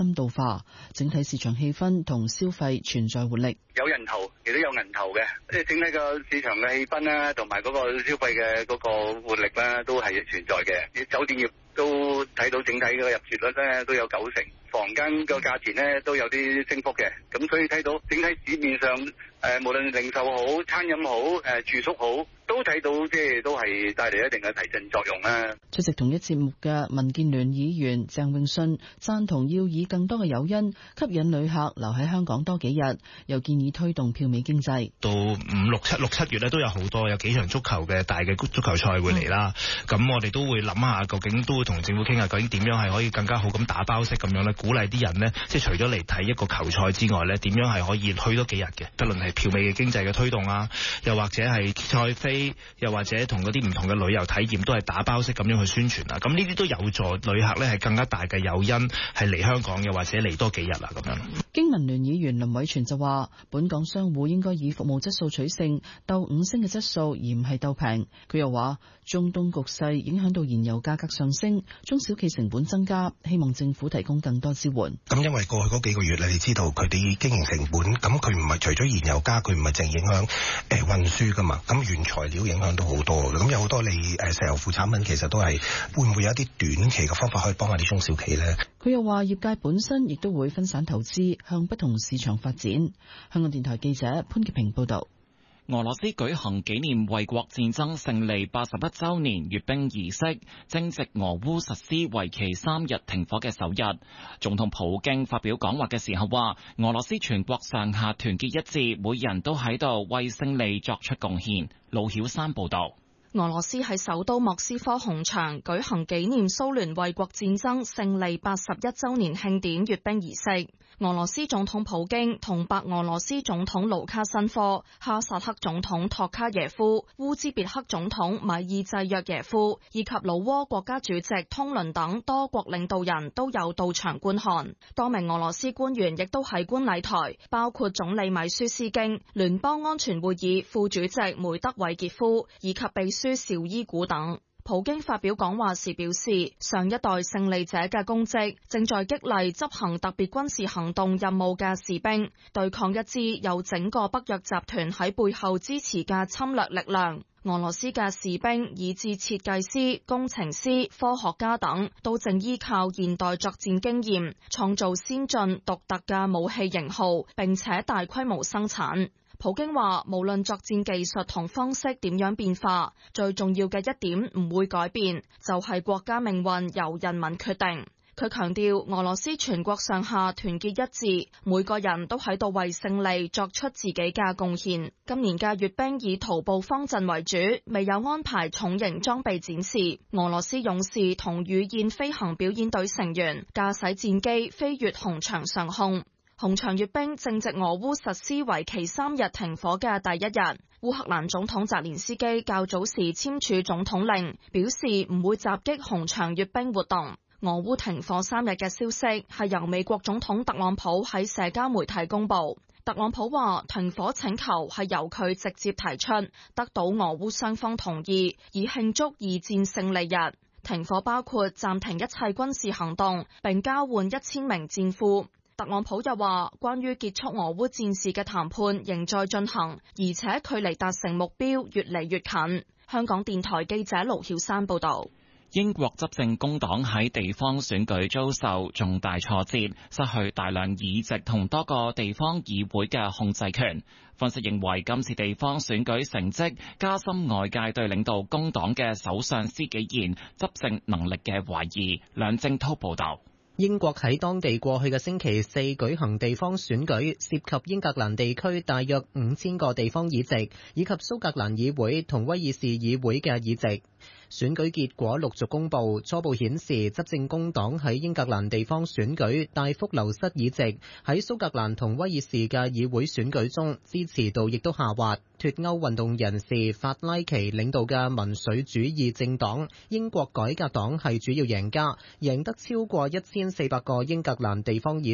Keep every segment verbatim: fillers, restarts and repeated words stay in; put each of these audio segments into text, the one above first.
深度化，整體市場氣氛同消費存在活力。 有人頭亦都有銀頭嘅，即係整體個市場嘅氣氛啦，同埋嗰個消費嘅嗰個活力啦，都係存在嘅。酒店業都睇到整體嘅入住率咧都有九成，房間個價錢咧都有啲升幅嘅，咁所以睇到整體市面上誒、呃、無論零售好、餐飲好、誒、呃、住宿好，都睇到即係都係帶嚟一定嘅提振作用啦。 出席同一節目嘅民建聯議員鄭泳舜贊同要以更多嘅誘因吸引旅客留喺香港多幾日，又建議推動票美經濟。 到五六七六七月咧都有好多有幾場足球嘅大嘅足球賽會嚟啦，咁、嗯、我哋都會諗下究竟都會同政府傾下究竟點樣係可以更加好咁打包式咁樣咧，鼓勵啲人呢，即係除咗嚟睇一個球賽之外咧，點樣係可以去多幾日嘅，不論係票美嘅經濟嘅推動啊，又或者係賽飛，又或者同嗰啲唔同嘅旅遊體驗都係打包式咁樣去宣傳啊，咁呢啲都有助旅客咧係更加大嘅誘因係嚟香港，又或者嚟多幾日啦咁樣。 經民聯議員林偉全就話，本港商戶應該以服務質素取勝，鬥五星嘅質素而唔係鬥平。佢又話，中東局勢影響到燃油價格上升，中小企成本增加，希望政府提供更多支援。 咁因為過去嗰幾個月你知道佢哋經營成本，咁佢唔係除咗燃油加，佢唔係淨影響誒運輸噶嘛，咁原材料影響到好多嘅，咁有好多你誒石油副產品其實都係會唔會有一啲短期嘅方法可以幫下啲中小企呢？ 佢又話，業界本身亦都會分散投資，向不同市場發展。香港電台記者潘潔平報道。 俄羅斯舉行紀念衛國戰爭勝利八十一週年閱兵儀式，正值俄烏實施為期三日停火嘅首日。總統普京發表講話嘅時候話，俄羅斯全國上下團結一致，每人都喺度為勝利作出貢獻。盧曉山報道。 俄羅斯喺首都莫斯科紅場舉行紀念蘇聯衛國戰爭勝利八十一週年慶典閱兵儀式。俄羅斯總統普京同白俄羅斯總統盧卡申科、哈薩克總統托卡耶夫、烏茲別克總統米爾濟約耶夫以及老撾國家主席通倫等多國領導人都有到場觀看。多名俄羅斯官員亦都喺觀禮台，包括總理米舒斯京、聯邦安全會議副主席梅德韋傑夫以及秘書紹伊古等。普京發表講話時表示，上一代勝利者嘅功績正在激勵執行特別軍事行動任務嘅士兵，對抗一支有整個北約集團喺背後支持嘅侵略力量。俄羅斯嘅士兵以至設計師、工程師、科學家等，都正依靠現代作戰經驗，創造先進獨特嘅武器型號，並且大規模生產。普京話，無論作戰技術同方式點樣變化，最重要嘅一點唔會改變，就係國家命運由人民決定。佢強調，俄羅斯全國上下團結一致，每個人都喺度為勝利作出自己嘅貢獻。今年嘅閱兵以徒步方陣為主，未有安排重型裝備展示。俄羅斯勇士同羽燕飛行表演隊成員駕駛戰機飛越紅場上空。紅場閱兵正值俄烏實施為期三日停火嘅第一日。烏克蘭總統澤連斯基較早時簽署總統令，表示唔會襲擊紅場閱兵活動。俄烏停火三日嘅消息係由美國總統特朗普喺社交媒體公布。特朗普話停火請求係由佢直接提出，得到俄烏雙方同意，以慶祝二戰勝利日。停火包括暫停一切軍事行動，並交換一千名戰俘。特朗普又話，關於結束俄烏戰事嘅談判仍在進行，而且距離達成目標越嚟越近。香港電台記者盧曉山報道。 英國執政工黨喺地方選舉遭受重大挫折，失去大量議席同多個地方議會嘅控制權。分析認為，今次地方選舉成績加深外界對領導工黨嘅首相施紀賢執政能力嘅懷疑。梁正濤報道。 英國喺當地過去嘅星期四舉行地方選舉，涉及英格蘭地區大約五千個地方議席，以及蘇格蘭議會同威爾士議會嘅議席。選舉結果陸續公布，初步顯示執政工黨喺英格蘭地方選舉大幅流失議席，喺蘇格蘭同威爾士嘅議會選舉中支持度亦都下滑。脫歐運動人士法拉奇領導嘅民粹主義政黨英國改革黨係主要贏家，贏得超過一千四百個英格蘭地方議席。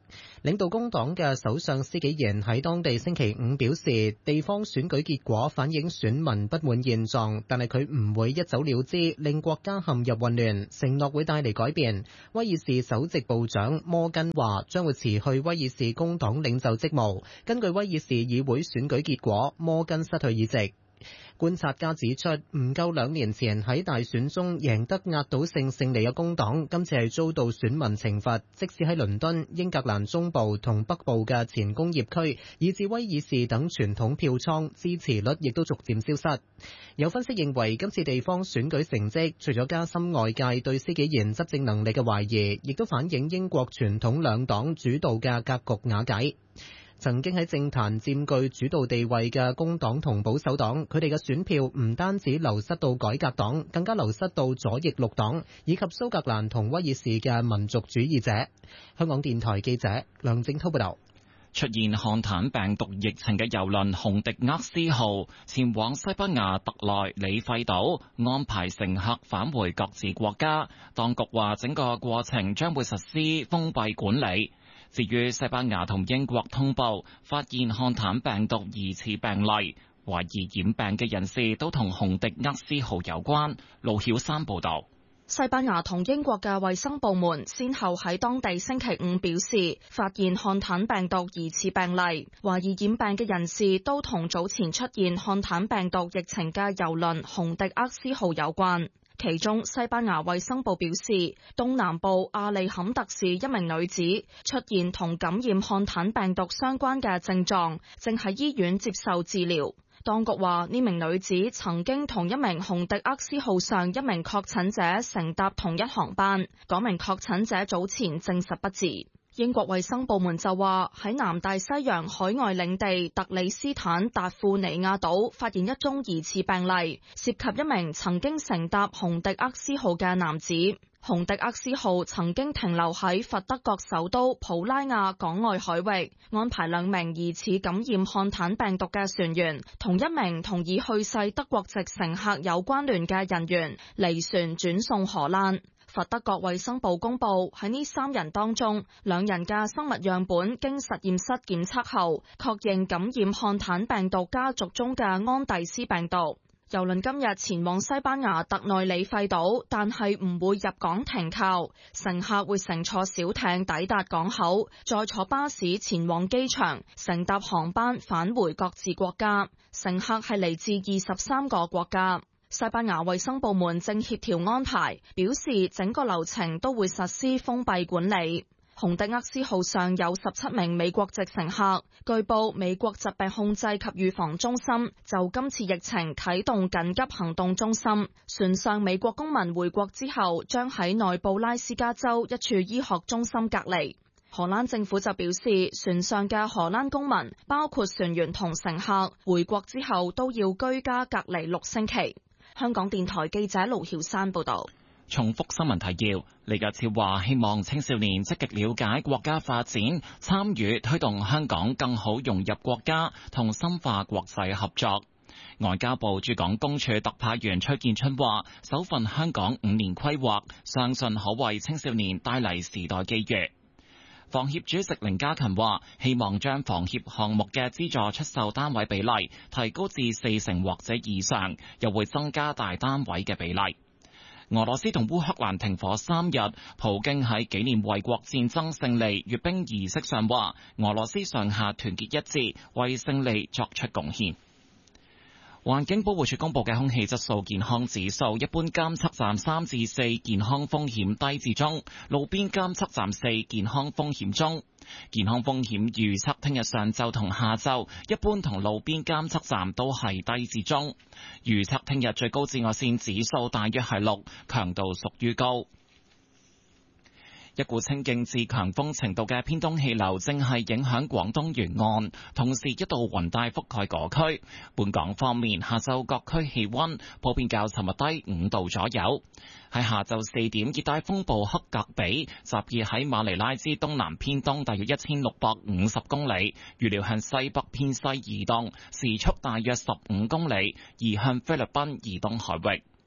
領導工黨嘅首相施紀賢喺當地星期五表示，地方選舉結果反映選民不滿現狀，但係佢唔會一走了之，令國家陷入混亂，承諾會帶嚟改變。威爾士首席部長摩根話將會辭去威爾士工黨領袖職務。根據威爾士議會選舉結果，摩根失去議席。觀察家指出，唔夠兩年前喺大選中贏得壓倒性勝利嘅工黨，今次係遭到選民懲罰。即使喺倫敦、英格蘭中部同北部嘅前工業區，以至威爾士等傳統票倉，支持率亦都逐漸消失。有分析認為，今次地方選舉成績，除咗加深外界對施紀賢執政能力嘅懷疑，亦都反映英國傳統兩黨主導嘅格局瓦解。曾經喺政壇佔據主導地位嘅工黨同保守黨，佢哋嘅選票唔單止流失到改革黨，更加流失到左翼綠黨以及蘇格蘭同威爾士嘅民族主義者。香港電台記者梁正滔報道。 出現漢坦病毒疫情嘅郵輪洪迪厄斯號前往西班牙特內里費島，安排乘客返回各自國家。當局話整個過程將會實施封閉管理。至於西班牙同英國通報發現漢坦病毒疑似病例，懷疑染病嘅人士都同洪迪厄斯號有關。盧曉山報導。 西班牙同英國嘅衛生部門先後喺當地星期五表示，發現漢坦病毒疑似病例，懷疑染病嘅人士都同早前出現漢坦病毒疫情嘅郵輪洪迪厄斯號有關。其中，西班牙衛生部表示，東南部阿利坎特市一名女子出現同感染漢坦病毒相關嘅症狀，正喺醫院接受治療。當局話，呢名女子曾經同一名洪迪厄斯號上一名確診者乘搭同一航班，嗰名確診者早前證實不治。英國衛生部門就話，喺南大西洋海外領地特里斯坦達富尼亞島發現一宗疑似病例，涉及一名曾經乘搭洪迪厄斯號嘅男子。洪迪厄斯號曾經停留喺佛得角首都普拉亞港外海域，安排兩名疑似感染漢坦病毒嘅船員同一名同已去世德國籍乘客有關聯嘅人員離船轉送荷蘭。佛得角衛生部公布，喺呢三人當中，兩人嘅生物樣本經實驗室檢測後，確認感染漢坦病毒家族中嘅安第斯病毒。郵輪今日前往西班牙特內里費島，但係唔會入港停靠，乘客會乘坐小艇抵達港口，再坐巴士前往機場，乘搭航班返回各自國家。乘客係嚟自二十三個國家。西班牙衛生部門正協調安排，表示整個流程都會實施封閉管理。洪迪厄斯號上有十七名美國籍乘客，據報美國疾病控制及預防中心就今次疫情啟動緊急行動中心。船上美國公民回國之後，將喺內布拉斯加州一處醫學中心隔離。荷蘭政府就表示，船上嘅荷蘭公民，包括船員同乘客，回國之後都要居家隔離六星期。香港電台記者盧曉山報道。 重複新聞提要，李家超話希望青少年積極了解國家發展，參與推動香港更好融入國家同深化國際合作。外交部駐港公署特派員崔建春話，首份香港五年規劃，相信可為青少年帶嚟時代機遇。房協主席凌家勤話，希望將房協項目嘅資助出售單位比例提高至四成或者以上，又會增加大單位嘅比例。俄羅斯同烏克蘭停火三日，普京喺紀念衛國戰爭勝利閱兵儀式上話，俄羅斯上下團結一致，為勝利作出貢獻。環境保護署公布嘅空氣質素健康指數，一般監測站三至四，健康風險低至中；路邊監測站四，健康風險中。健康風險預測聽日上晝同下晝，一般同路邊監測站都係低至中。預測聽日最高紫外線指數大約係六，強度屬於高。一股清勁至強風程度嘅偏東氣流正係影響廣東沿岸，同時一道雲帶覆蓋嗰區。本港方面，下晝各區氣溫普遍較尋日低五度左右。喺下晝四點，熱帶風暴克格比集結喺馬尼拉之東南偏東大約一千六百五十公里，預料向西北偏西移動，時速大約十五公里，移向菲律賓以東海域。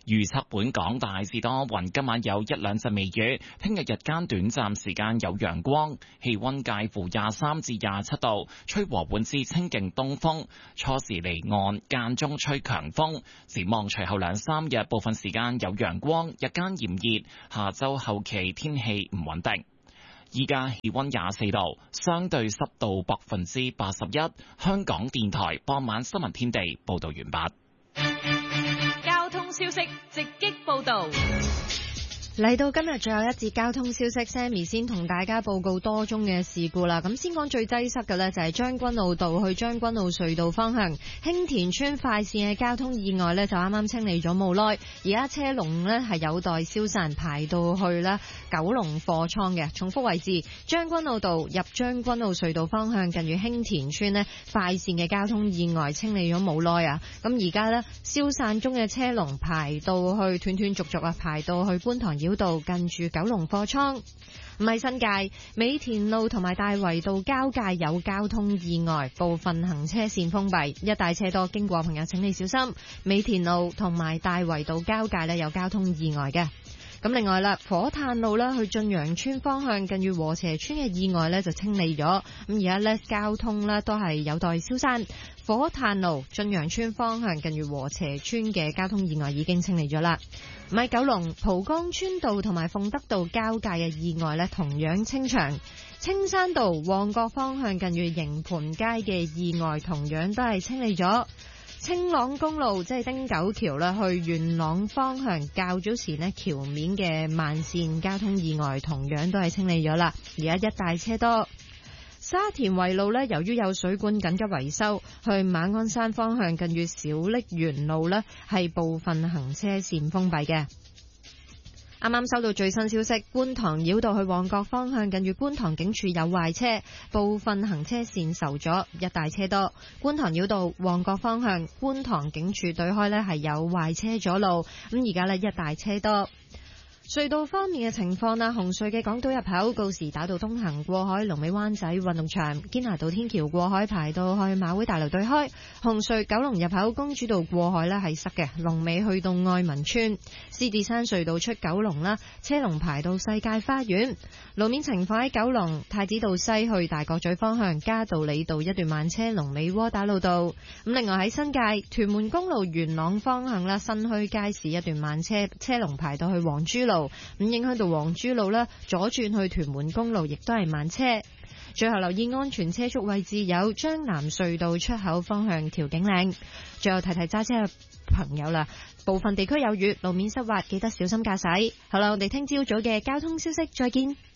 預測本港大致多雲，今晚有一兩陣微雨，聽日日間短暫時間有陽光，氣溫介乎廿三至廿七度，吹和緩至清勁東風，初時離岸，間中吹強風。展望隨後兩三日，部分時間有陽光，日間炎熱，下周後期天氣唔穩定。依家氣溫廿四度，相對濕度百分之八十一。香港電台傍晚新聞天地報道完畢。 交通消息直擊報道。 嚟到今日最後一節交通消息 ，Sammy 先同大家報告多宗嘅事故啦。咁先講最擠塞嘅呢，就係將軍澳道去將軍澳隧道方向興田村快線嘅交通意外呢，就啱啱清理咗冇耐，而家車龍呢係有待消散，排到去啦九龍貨倉嘅。重複位置，將軍澳道入將軍澳隧道方向近住興田村呢快線嘅交通意外清理咗冇耐啊。咁而家呢，消散中嘅車龍排到去斷斷續續啊，排到去觀塘繞道近住九龍貨倉。唔係新界美田路同埋大圍道交界有交通意外，部分行車線封閉，一帶車多，經過朋友請你小心。美田路同埋大圍道交界呢有交通意外嘅。咁另外啦，火炭路啦去駿洋村方向近住禾輋村嘅意外呢就清理咗，咁而家呢交通呢都係有待消散。火炭路駿洋村方向近住禾輋村嘅交通意外已經清理咗啦。唔係九龍蒲崗村道同埋鳳德道交界嘅意外呢同樣清場。青山道旺角方向近住營盤街嘅意外同樣都係清理咗。青朗公路即係汀九橋啦，去元朗方向較早時呢橋面嘅慢線交通意外同樣都係清理咗啦，而家一帶車多。沙田圍路呢，由於有水管緊急維修，去馬鞍山方向近住小瀝源路呢係部分行車線封閉嘅。啱啱收到最新消息，觀塘繞道去旺角方向近住觀塘警署有壞車，部分行車線受阻，一大車多。觀塘繞道旺角方向觀塘警署對開呢係有壞車阻路，咁而家呢，一大車多。隧道方面嘅情況啦，紅隧嘅港島入口告士打道東行過海，龍尾灣仔運動場堅拿道天橋過海排到去馬會大樓對開。紅隧九龍入口公主道過海呢係塞嘅，龍尾去到愛民村。獅子山隧道出九龍啦，車龍排到世界花園。路面情況喺九龍太子道西去大角咀方向嘉道理道一段慢車，龍尾窩打老道。咁另外喺新界屯門公路元朗方向啦，新墟街市一段慢車，車龍排到去黃珠路。咁影響到黃珠路啦，左轉去屯門公路亦都係慢車。最後留意安全車速位置有將南隧道出口方向調景嶺。最後提提揸車嘅朋友啦，部分地區有雨，路面濕滑，記得小心駕駛。好啦，我哋聽朝早嘅交通消息再見。